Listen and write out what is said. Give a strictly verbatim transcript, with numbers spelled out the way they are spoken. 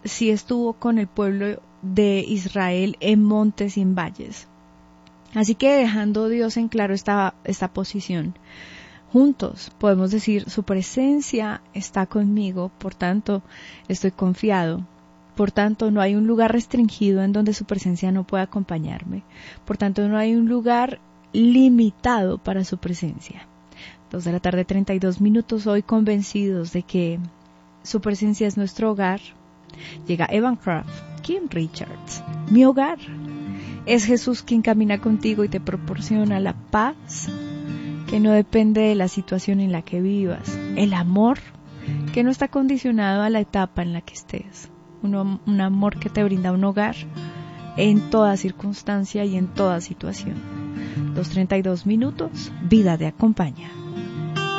sí estuvo con el pueblo de Israel en montes y en valles. Así que dejando Dios en claro esta, esta posición, juntos podemos decir, su presencia está conmigo, por tanto estoy confiado. Por tanto, no hay un lugar restringido en donde su presencia no pueda acompañarme. Por tanto, no hay un lugar limitado para su presencia. Dos de la tarde, treinta y dos minutos, hoy convencidos de que su presencia es nuestro hogar. Llega Evan Craft, Kim Richards, mi hogar. Es Jesús quien camina contigo y te proporciona la paz que no depende de la situación en la que vivas. El amor que no está condicionado a la etapa en la que estés. Un, un amor que te brinda un hogar en toda circunstancia y en toda situación. Dos treinta y dos minutos, vida te acompaña.